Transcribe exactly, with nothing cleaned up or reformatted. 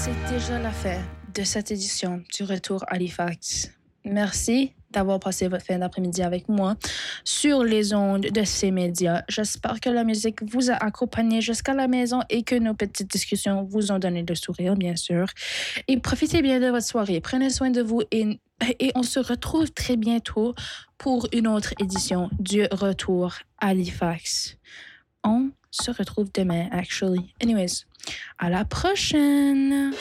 C'est déjà la fin de cette édition du Retour Halifax. Merci d'avoir passé votre fin d'après-midi avec moi sur les ondes de ces médias. J'espère que la musique vous a accompagné jusqu'à la maison et que nos petites discussions vous ont donné le sourire, bien sûr. Et profitez bien de votre soirée. Prenez soin de vous et, et on se retrouve très bientôt pour une autre édition du Retour Halifax. On se retrouve demain, actually. Anyways, à la prochaine!